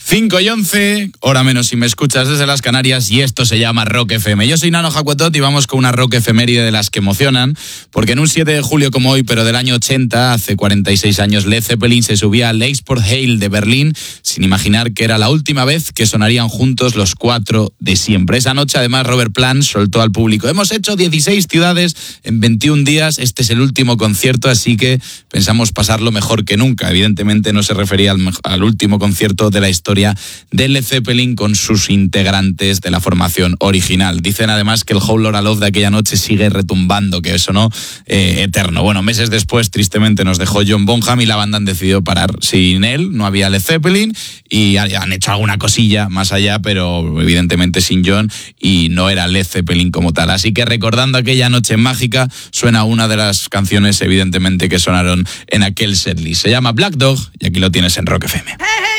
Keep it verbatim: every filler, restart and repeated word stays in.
cinco y once, hora menos si me escuchas desde las Canarias, y esto se llama Rock F M. Yo soy Nano Jacuetot y vamos con una Rock efeméride de las que emocionan, porque en un siete de julio como hoy, pero del año ochenta, hace cuarenta y seis años, Led Zeppelin se subía al Export Hale de Berlín sin imaginar que era la última vez que sonarían juntos los cuatro de siempre. Esa noche, además, Robert Plant soltó al público: hemos hecho dieciséis ciudades en veintiún días, este es el último concierto, así que pensamos pasarlo mejor que nunca. Evidentemente no se refería al, al último concierto de la historia de Led Zeppelin con sus integrantes de la formación original. Dicen además que el Whole Lotta Love de aquella noche sigue retumbando, que eso no eh, eterno. Bueno, meses después, tristemente, nos dejó John Bonham y la banda han decidido parar. Sin él no había Led Zeppelin y han hecho alguna cosilla más allá, pero evidentemente sin John, y no era Led Zeppelin como tal. Así que recordando aquella noche mágica, suena una de las canciones evidentemente que sonaron en aquel setlist. Se llama Black Dog y aquí lo tienes en Rock F M.